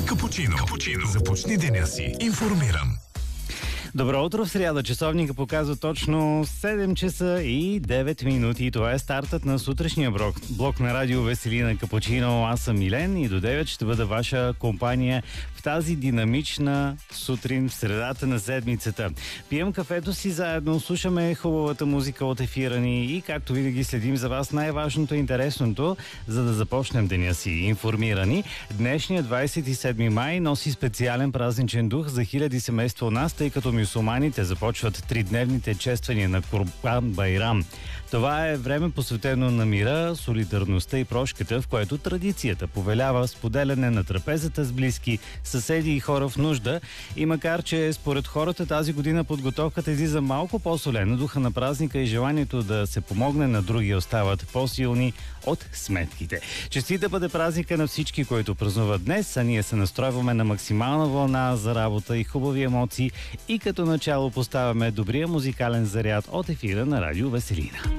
Капучино. Започни деня си информиран. Добро утро в сряда. Часовника показва точно 7 часа и 9 минути. Това е стартът на сутрешния блок на радио Веселина Капучино. Аз съм Милен и до 9 ще бъда ваша компания в тази динамична сутрин в средата на седмицата. Пием кафето си заедно, слушаме хубавата музика от ефира ни и както винаги следим за вас най-важното и интересното, за да започнем деня си информирани. Днешният 27 май носи специален празничен дух за хиляди семейства у нас, тъй като мюсюлманите започват тридневните чествания на Курбан Байрам. Това е време посветено на мира, солидарността и прошката, в което традицията повелява споделяне на трапезата с близки, съседи и хора в нужда. И макар, че според хората тази година подготовката излиза малко по-солена, духа на празника и желанието да се помогне на други остават по-силни от сметките. Честит да бъде празника на всички, които празнуват днес, а ние се настройваме на максимална вълна за работа и хубави емоции и като начало поставяме добрия музикален заряд от ефира на радио Веселина.